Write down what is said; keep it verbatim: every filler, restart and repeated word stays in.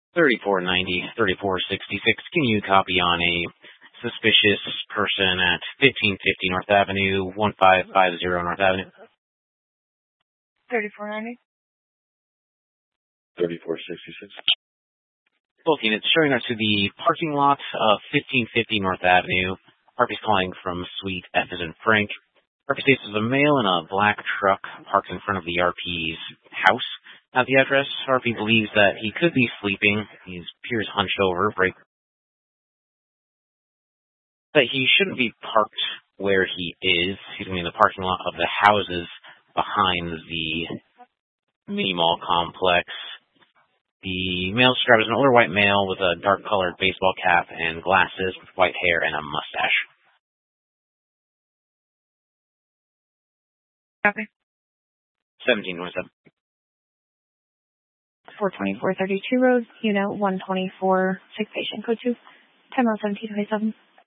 thirty-four ninety, thirty-four sixty-six. Can you copy on a suspicious person at fifteen fifty North Avenue, one five five zero North Avenue? thirty-four ninety. thirty-four sixty-six. Both units showing us to the parking lot of fifteen fifty North Avenue. Harpy's calling from Suite F as in Frank. Harpy states there's a male in a black truck parked in front of the R P's house. At the address, Harpy believes that he could be sleeping. He appears hunched over, break. That he shouldn't be parked where he is. He's going to be in the parking lot of the houses behind the mini mall complex. The male described as an older white male with a dark-colored baseball cap and glasses with white hair and a mustache. Copy. seventeen twenty-seven. four twenty-four thirty-two Road, Unit one twenty-four, six patient code two, ten oh seventeen twenty-seven.